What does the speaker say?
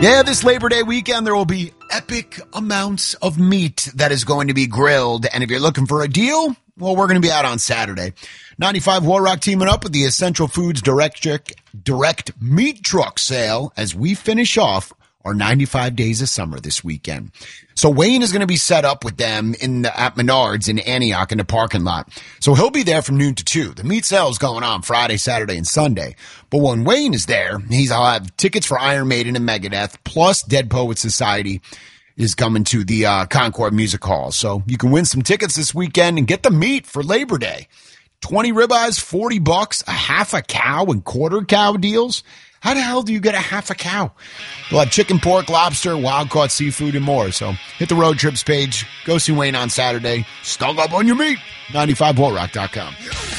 Yeah, this Labor Day weekend, there will be epic amounts of meat that is going to be grilled. And if you're looking for a deal, well, we're going to be out on Saturday. 95 War Rock teaming up with the Essential Foods Direct Meat Truck Sale as we finish off our 95 days of summer this weekend. So Wayne is going to be set up with them at Menards in Antioch in the parking lot. So he'll be there from noon to 2. The meat sale is going on Friday, Saturday, and Sunday. But when Wayne is there, he'll have tickets for Iron Maiden and Megadeth, plus Dead Poets Society is coming to the Concord Music Hall. So you can win some tickets this weekend and get the meat for Labor Day. 20 ribeyes, $40, a half a cow and quarter cow deals. How the hell do you get a half a cow? They'll have chicken, pork, lobster, wild-caught seafood, and more. So hit the road trips page. Go see Wayne on Saturday. Stock up on your meat. 95warrock.com.